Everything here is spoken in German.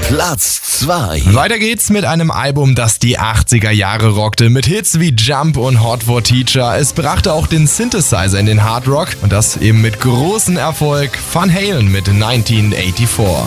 Platz 2. Weiter geht's mit einem Album, das die 80er Jahre rockte, mit Hits wie Jump und Hot for Teacher. Es brachte auch den Synthesizer in den Hard Rock und das eben mit großem Erfolg. Van Halen mit 1984.